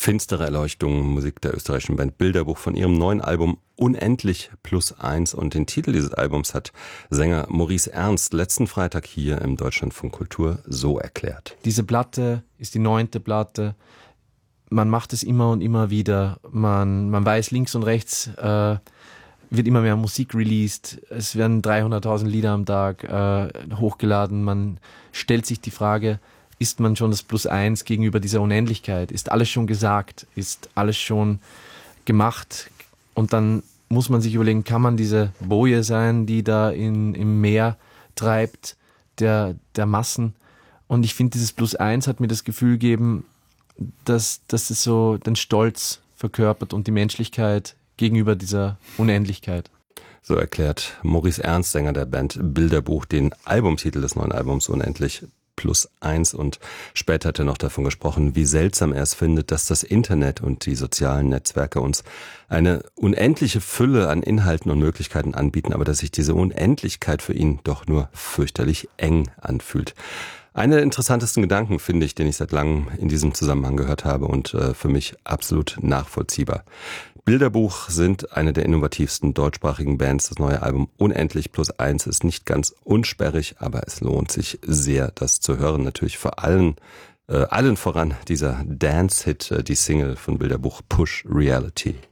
Finstere Erleuchtung, Musik der österreichischen Band Bilderbuch von ihrem neuen Album Unendlich +1. Und den Titel dieses Albums hat Sänger Maurice Ernst letzten Freitag hier im Deutschlandfunk Kultur so erklärt. Diese Platte ist die 9. Platte. Man macht es immer und immer wieder. Man weiß, links und rechts wird immer mehr Musik released. Es werden 300.000 Lieder am Tag hochgeladen. Man stellt sich die Frage, ist man schon das +1 gegenüber dieser Unendlichkeit? Ist alles schon gesagt? Ist alles schon gemacht? Und dann muss man sich überlegen, kann man diese Boje sein, die da im Meer treibt, der Massen? Und ich finde, dieses +1 hat mir das Gefühl gegeben, dass es so den Stolz verkörpert und die Menschlichkeit gegenüber dieser Unendlichkeit. So erklärt Maurice Ernst, Sänger der Band Bilderbuch, den Albumtitel des neuen Albums Unendlich +1, und später hat er noch davon gesprochen, wie seltsam er es findet, dass das Internet und die sozialen Netzwerke uns eine unendliche Fülle an Inhalten und Möglichkeiten anbieten, aber dass sich diese Unendlichkeit für ihn doch nur fürchterlich eng anfühlt. Einer der interessantesten Gedanken, finde ich, den ich seit langem in diesem Zusammenhang gehört habe und für mich absolut nachvollziehbar. Bilderbuch sind eine der innovativsten deutschsprachigen Bands. Das neue Album Unendlich +1 ist nicht ganz unsperrig, aber es lohnt sich sehr, das zu hören. Natürlich vor allen voran dieser Dance-Hit, die Single von Bilderbuch Push Reality.